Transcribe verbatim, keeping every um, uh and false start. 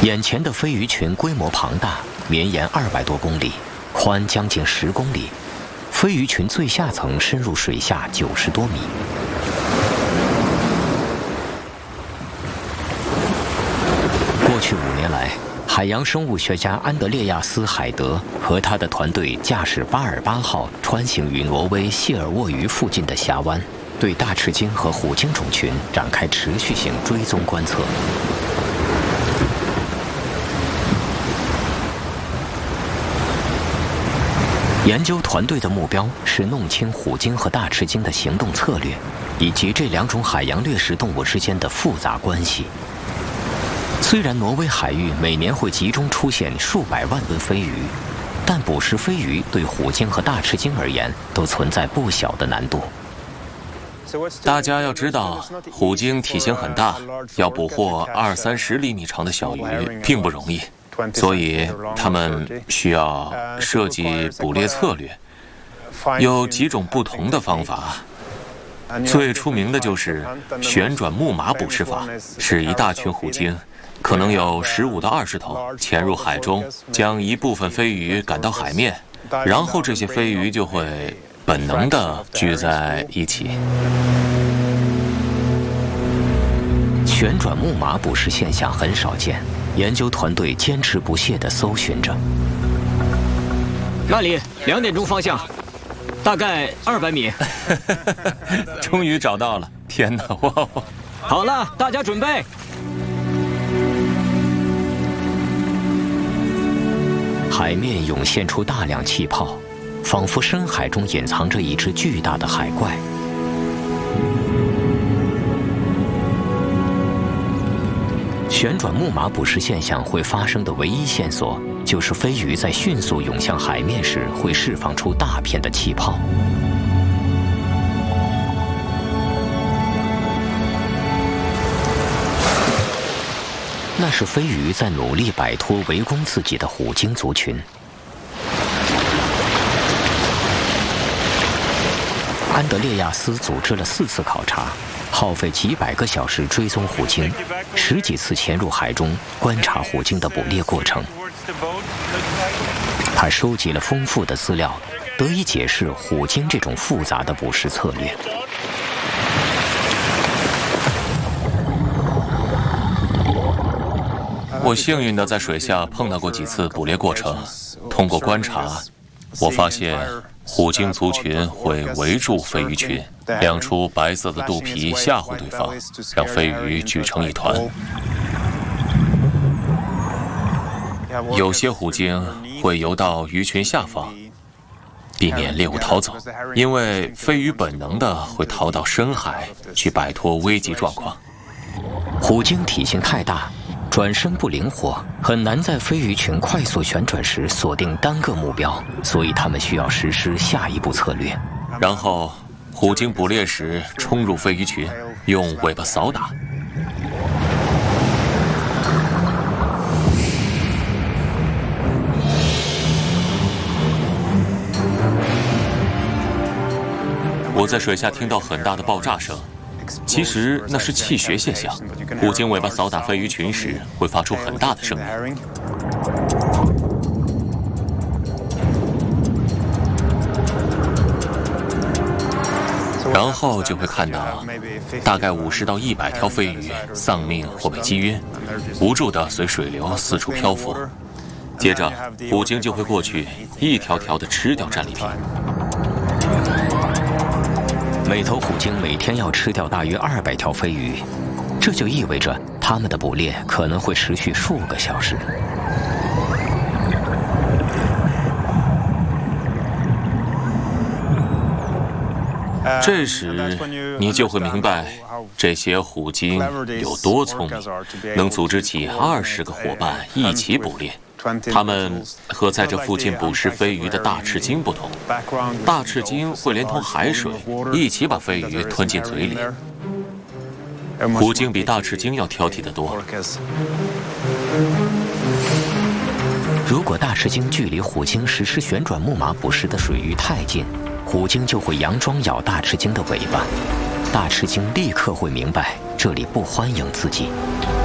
眼前的飞鱼群规模庞大，绵延二百多公里，宽将近十公里。飞鱼群最下层深入水下九十多米。过去五年来，海洋生物学家安德烈亚斯·海德和他的团队驾驶巴尔巴号穿行于挪威谢尔沃鱼附近的峡湾，对大翅鲸和虎鲸种群展开持续性追踪观测。研究团队的目标是弄清虎鲸和大翅鲸的行动策略，以及这两种海洋掠食动物之间的复杂关系。虽然挪威海域每年会集中出现数百万吨飞鱼，但捕食飞鱼对虎鲸和大翅鲸而言都存在不小的难度。 大家要知道，虎鲸体型很大，要捕获二三十厘米长的小鱼并不容易。所以，他们需要设计捕猎策略，有几种不同的方法。最出名的就是旋转木马捕食法，是一大群虎鲸，可能有十五到二十头，潜入海中，将一部分飞鱼赶到海面，然后这些飞鱼就会本能地聚在一起。 旋转木马捕食现象很少见。研究团队坚持不懈地搜寻着。 那里，两点钟方向，大概二百米。 终于找到了！天哪，哇！ 好了，大家准备。 海面涌现出大量气泡，仿佛深海中隐藏着一只巨大的海怪。旋转木马捕食现象会发生的唯一线索，就是飞鱼在迅速涌向海面时会释放出大片的气泡。那是飞鱼在努力摆脱围攻自己的虎鲸族群。安德烈亚斯组织了四次考察，耗费几百个小时追踪虎鲸，十几次潜入海中观察虎鲸的捕猎过程。他收集了丰富的资料，得以解释虎鲸这种复杂的捕食策略。 我幸运地在水下碰到过几次捕猎过程，通过观察，我发现虎鲸族群会围住飞鱼群，亮出白色的肚皮吓唬对方，让飞鱼聚成一团。有些虎鲸会游到鱼群下方，避免猎物逃走，因为飞鱼本能的会逃到深海去摆脱危急状况。 虎鲸体型太大，转身不灵活，很难在飞鱼群快速旋转时锁定单个目标，所以他们需要实施下一步策略。 然后，虎鲸捕猎时冲入飞鱼群，用尾巴扫打。我在水下听到很大的爆炸声。其实那是气学现象，虎鲸尾巴扫打飞鱼群时会发出很大的声音。然后就会看到大概五十到一百条飞鱼丧命或被击晕，无助地随水流四处漂浮。接着，虎鲸就会过去，一条条地吃掉战利品。 每头虎鲸每天要吃掉大约二百条飞鱼，这就意味着它们的捕猎可能会持续数个小时。 这时，你就会明白这些虎鲸有多聪明，能组织起二十个伙伴一起捕猎。它们和在这附近捕食飞鱼的大翅鲸不同，大翅鲸会连同海水一起把飞鱼吞进嘴里。虎鲸比大翅鲸要挑剔得多。 如果大翅鲸距离虎鲸实施旋转木马捕食的水域太近，虎鲸就会佯装咬大翅鲸的尾巴，大翅鲸立刻会明白这里不欢迎自己。